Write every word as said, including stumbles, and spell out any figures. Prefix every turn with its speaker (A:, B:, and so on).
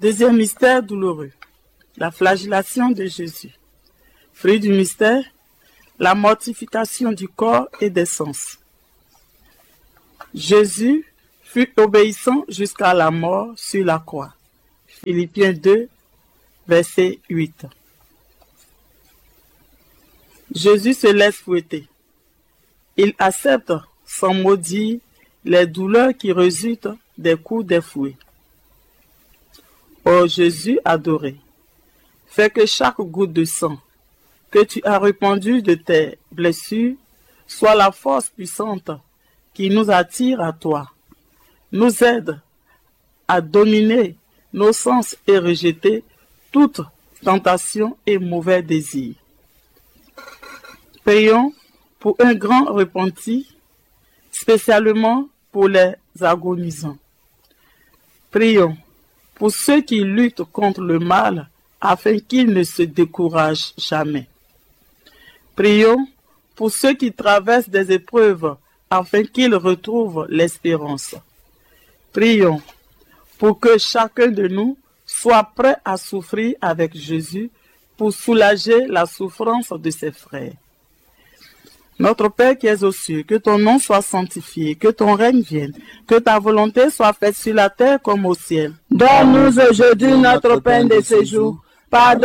A: Deuxième mystère douloureux, la flagellation de Jésus. Fruit du mystère, la mortification du corps et des sens. Jésus fut obéissant jusqu'à la mort sur la croix. Philippiens deux, verset huit. Jésus se laisse fouetter. Il accepte sans mot dire les douleurs qui résultent des coups des fouets. Ô Jésus adoré, fais que chaque goutte de sang que tu as répandu de tes blessures soit la force puissante qui nous attire à toi, nous aide à dominer nos sens et rejeter toute tentation et mauvais désir. Prions pour un grand repenti, spécialement pour les agonisants. Prions pour ceux qui luttent contre le mal afin qu'ils ne se découragent jamais. Prions pour ceux qui traversent des épreuves afin qu'ils retrouvent l'espérance. Prions pour que chacun de nous soit prêt à souffrir avec Jésus pour soulager la souffrance de ses frères. Notre Père qui es aux cieux, que ton nom soit sanctifié, que ton règne vienne, que ta volonté soit faite sur la terre comme au ciel.
B: Donne-nous aujourd'hui notre pain de ce jour. Pardonne